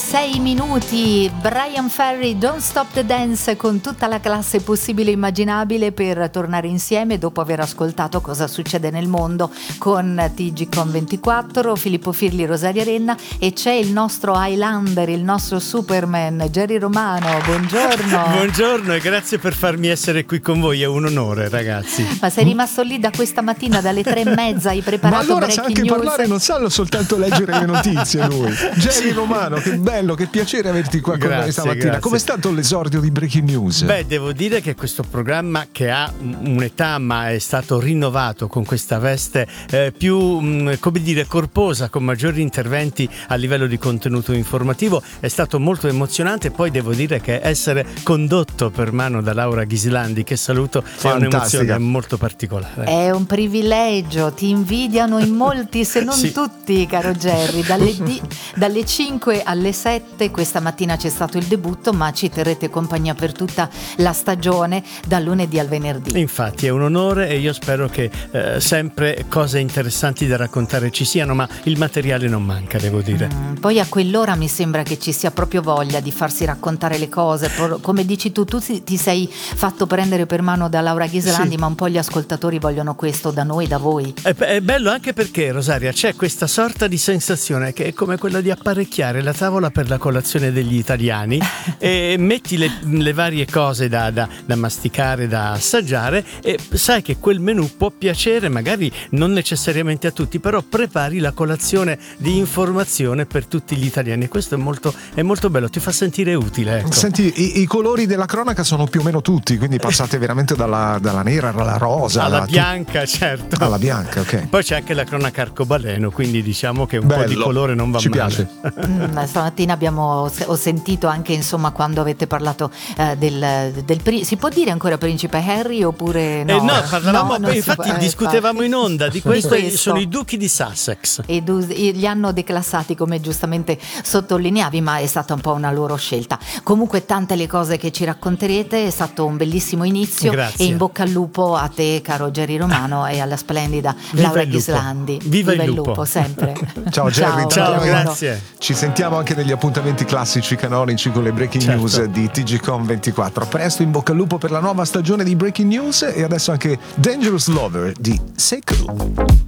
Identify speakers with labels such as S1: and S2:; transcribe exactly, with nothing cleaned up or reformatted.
S1: sei minuti. Bryan Ferry, Don't Stop the Dance, con tutta la classe possibile e immaginabile per tornare insieme dopo aver ascoltato Cosa succede nel mondo con T G Con ventiquattro, Filippo Firli, Rosaria Renna, e c'è il nostro Highlander, il nostro Superman, Jerry Romano. Buongiorno.
S2: Buongiorno e grazie per farmi essere qui con voi, è un onore, ragazzi.
S1: Ma sei rimasto lì da questa mattina dalle tre e mezza, hai preparato
S3: Ma allora sa anche
S1: news?
S3: parlare, non sa soltanto leggere le notizie lui. Jerry Romano, che bello, che piacere averti qua con
S2: Grazie,
S3: noi stamattina.
S2: grazie.
S3: Com'è stato l'esordio di Breaking News?
S2: Beh, devo dire che questo programma, che ha un'età ma è stato rinnovato con questa veste eh, più, mh, come dire, corposa, con maggiori interventi a livello di contenuto informativo, è stato molto emozionante. Poi devo dire che essere condotto per mano da Laura Ghislandi, che saluto,
S3: Fantastica.
S2: è un'emozione molto particolare.
S1: È un privilegio, ti invidiano in molti, se non
S2: Sì.
S1: tutti, caro Jerry. Dalle, di, dalle cinque alle sette questa mattina c'è stato il debutto, ma ci terrete compagnia per tutta la stagione, dal lunedì al venerdì.
S2: Infatti è un onore e io spero che eh, sempre cose interessanti da raccontare ci siano, ma il materiale non manca, devo dire.
S1: Mm, poi a quell'ora mi sembra che ci sia proprio voglia di farsi raccontare le cose. Por- come dici tu, tu ti sei fatto prendere per mano da Laura Ghislandi,
S2: Sì.
S1: ma un po' gli ascoltatori vogliono questo da noi, da voi.
S2: È, è bello anche perché, Rosaria, c'è questa sorta di sensazione che è come quella di apparecchiare la tavola per la colazione degli italiani e metti le, le varie cose da, da, da masticare, da assaggiare, e sai che quel menù può piacere magari non necessariamente a tutti, però prepari la colazione di informazione per tutti gli italiani. Questo è molto, è molto bello, ti fa sentire utile, ecco.
S3: Senti, i, i colori della cronaca sono più o meno tutti, quindi passate veramente dalla, dalla nera alla rosa
S2: alla
S3: alla
S2: bianca, certo.
S3: alla bianca, ok.
S2: Poi c'è anche la cronaca arcobaleno, quindi diciamo che un
S3: Bello.
S2: po' di colore non va
S3: Ci
S2: male.
S3: piace.
S1: Mm, stamattina abbiamo ho sentito anche, insomma, quando avete parlato eh, del, del pri- si può dire ancora principe Harry oppure no?
S2: Eh no, parlavamo,
S1: No, non si
S2: infatti
S1: può, eh,
S2: discutevamo in onda di
S1: di
S2: questo,
S1: questo.
S2: sono i duchi di Sussex.
S1: E du- e li hanno declassati, come giustamente sottolineavi, ma è stata un po' una loro scelta. Comunque tante le cose che ci racconterete, è stato un bellissimo inizio.
S2: Grazie.
S1: E in bocca al lupo a te, caro Jerry Romano, e alla splendida
S2: Viva
S1: Laura
S2: il lupo.
S1: Ghislandi.
S2: Viva il lupo.
S1: sempre.
S3: Ciao Jerry,
S2: Ciao,
S3: Ciao,
S2: grazie.
S3: Ci sentiamo anche negli appuntamenti classici canonici con le Breaking
S2: Certo.
S3: News di T G Con ventiquattro. Presto, in bocca al lupo per la nuova stagione di Breaking News, e adesso anche Dangerous Lover di Seiko.